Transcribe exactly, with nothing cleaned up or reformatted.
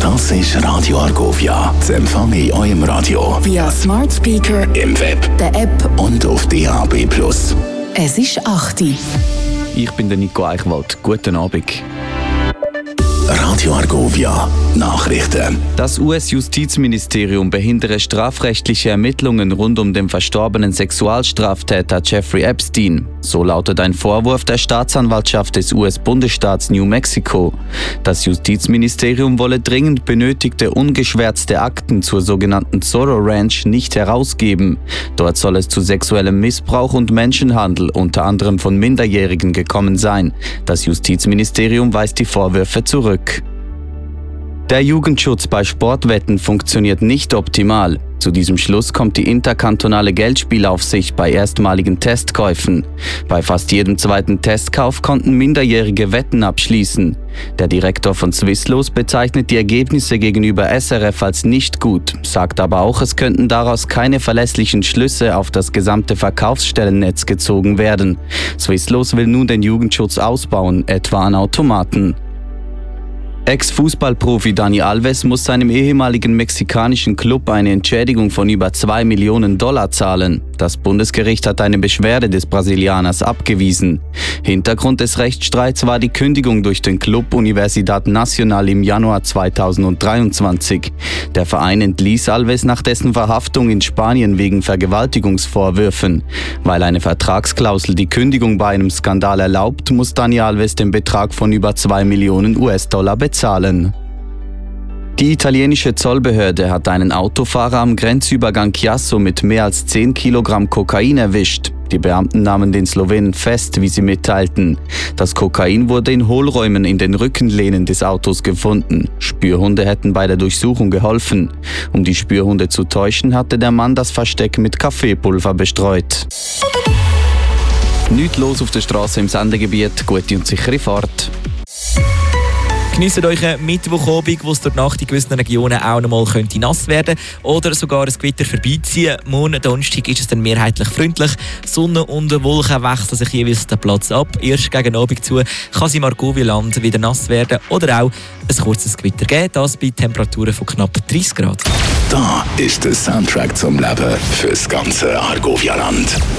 Das ist Radio Argovia. Das empfange ich in eurem Radio. Via Smart Speaker, im Web, der App und auf D A B plus. Es ist acht Uhr. Ich bin der Nico Eichwald. Guten Abend. Radio Argovia. Nachrichten. Das U S-Justizministerium behindere strafrechtliche Ermittlungen rund um den verstorbenen Sexualstraftäter Jeffrey Epstein. So lautet ein Vorwurf der Staatsanwaltschaft des U S-Bundesstaats New Mexico. Das Justizministerium wolle dringend benötigte ungeschwärzte Akten zur sogenannten Zorro Ranch nicht herausgeben. Dort soll es zu sexuellem Missbrauch und Menschenhandel, unter anderem von Minderjährigen, gekommen sein. Das Justizministerium weist die Vorwürfe zurück. Der Jugendschutz bei Sportwetten funktioniert nicht optimal. Zu diesem Schluss kommt die interkantonale Geldspielaufsicht bei erstmaligen Testkäufen. Bei fast jedem zweiten Testkauf konnten Minderjährige Wetten abschließen. Der Direktor von Swisslos bezeichnet die Ergebnisse gegenüber S R F als nicht gut, sagt aber auch, es könnten daraus keine verlässlichen Schlüsse auf das gesamte Verkaufsstellennetz gezogen werden. Swisslos will nun den Jugendschutz ausbauen, etwa an Automaten. Ex-Fußballprofi Dani Alves muss seinem ehemaligen mexikanischen Club eine Entschädigung von über zwei Millionen Dollar zahlen. Das Bundesgericht hat eine Beschwerde des Brasilianers abgewiesen. Hintergrund des Rechtsstreits war die Kündigung durch den Club Universidad Nacional im Januar zweitausenddreiundzwanzig. Der Verein entließ Alves nach dessen Verhaftung in Spanien wegen Vergewaltigungsvorwürfen. Weil eine Vertragsklausel die Kündigung bei einem Skandal erlaubt, muss Dani Alves den Betrag von über zwei Millionen US-Dollar bezahlen. Zahlen. Die italienische Zollbehörde hat einen Autofahrer am Grenzübergang Chiasso mit mehr als zehn Kilogramm Kokain erwischt. Die Beamten nahmen den Slowenen fest, wie sie mitteilten. Das Kokain wurde in Hohlräumen in den Rückenlehnen des Autos gefunden. Spürhunde hätten bei der Durchsuchung geholfen. Um die Spürhunde zu täuschen, hatte der Mann das Versteck mit Kaffeepulver bestreut. Nichts los auf der Straße im Sendegebiet, gute und sichere Fahrt. Genießt euch einen Mittwochabend, wo es durch die Nacht in gewissen Regionen auch noch mal könnte nass werden oder sogar ein Gewitter vorbeiziehen. Morgen Donnerstag ist es dann mehrheitlich freundlich. Sonne und Wolken wechseln sich jeweils den Platz ab. Erst gegen Abend zu kann es im Argovia-Land wieder nass werden oder auch ein kurzes Gewitter geben. Das bei Temperaturen von knapp dreißig Grad. Da ist der Soundtrack zum Leben fürs ganze Argovia-Land.